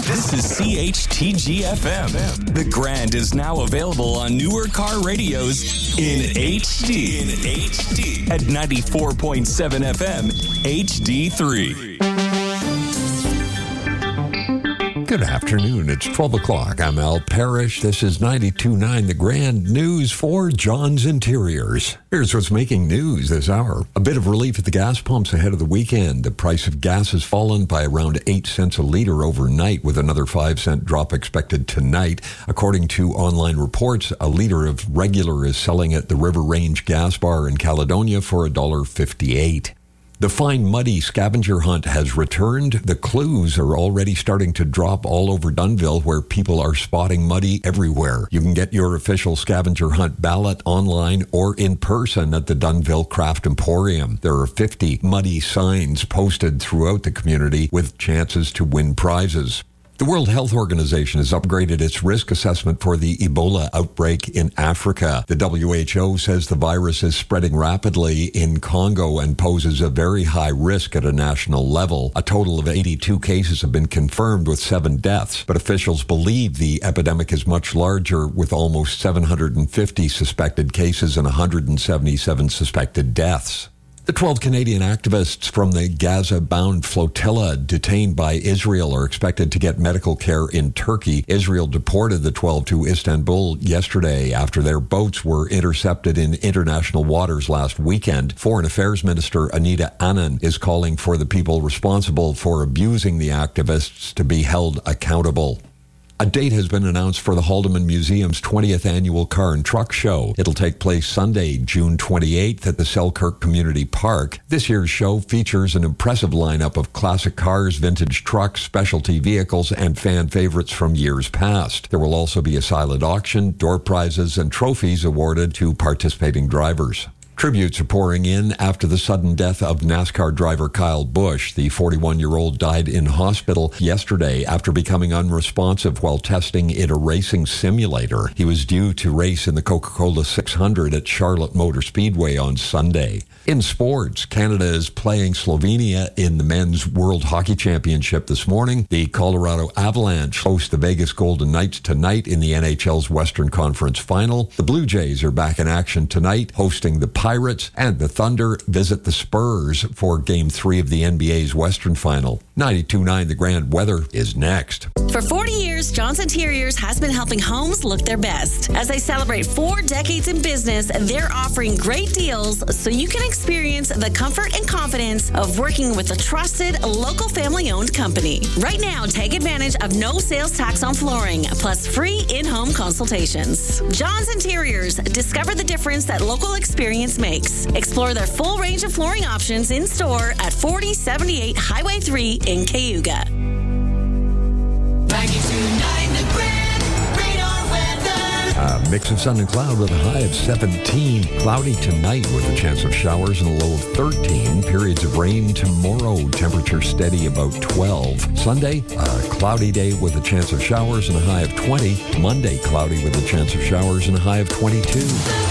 This is CHTG-FM. The Grand is now available on newer car radios in HD. At 94.7 FM, HD3. Good afternoon. It's 12 o'clock. I'm Al Parrish. This is 92.9 The Grand News for John's Interiors. Here's what's making news this hour. A bit of relief at the gas pumps ahead of the weekend. The price of gas has fallen by around 8 cents a litre overnight, with another 5-cent drop expected tonight. According to online reports, a litre of regular is selling at the River Range Gas Bar in Caledonia for $1.58. The Find Muddy scavenger hunt has returned. The clues are already starting to drop all over Dunnville, where people are spotting muddy everywhere. You can get your official scavenger hunt ballot online or in person at the Dunnville Craft Emporium. There are 50 muddy signs posted throughout the community with chances to win prizes. The World Health Organization has upgraded its risk assessment for the Ebola outbreak in Africa. The WHO says the virus is spreading rapidly in Congo and poses a very high risk at a national level. A total of 82 cases have been confirmed with 7 deaths, but officials believe the epidemic is much larger, with almost 750 suspected cases and 177 suspected deaths. The 12 Canadian activists from the Gaza-bound flotilla detained by Israel are expected to get medical care in Turkey. Israel deported the 12 to Istanbul yesterday after their boats were intercepted in international waters last weekend. Foreign Affairs Minister Anita Anand is calling for the people responsible for abusing the activists to be held accountable. A date has been announced for the Haldeman Museum's 20th annual Car and Truck Show. It'll take place Sunday, June 28th at the Selkirk Community Park. This year's show features an impressive lineup of classic cars, vintage trucks, specialty vehicles, and fan favorites from years past. There will also be a silent auction, door prizes, and trophies awarded to participating drivers. Tributes are pouring in after the sudden death of NASCAR driver Kyle Busch. The 41-year-old died in hospital yesterday after becoming unresponsive while testing in a racing simulator. He was due to race in the Coca-Cola 600 at Charlotte Motor Speedway on Sunday. In sports, Canada is playing Slovenia in the Men's World Hockey Championship this morning. The Colorado Avalanche host the Vegas Golden Knights tonight in the NHL's Western Conference Final. The Blue Jays are back in action tonight, hosting the Pirates, and the Thunder visit the Spurs for Game 3 of the NBA's Western Final. 92.9 The Grand weather is next. For 40 years, John's Interiors has been helping homes look their best. As they celebrate 4 decades in business, they're offering great deals so you can experience the comfort and confidence of working with a trusted, local family-owned company. Right now, take advantage of no sales tax on flooring, plus free in-home consultations. John's Interiors. Discover the difference that local experience makes. Explore their full range of flooring options in-store at 4078 Highway 3 in Cayuga. 92.9 The Grand, radar weather. A mix of sun and cloud with a high of 17. Cloudy tonight with a chance of showers and a low of 13. Periods of rain tomorrow. Temperature steady about 12. Sunday, a cloudy day with a chance of showers and a high of 20. Monday, cloudy with a chance of showers and a high of 22.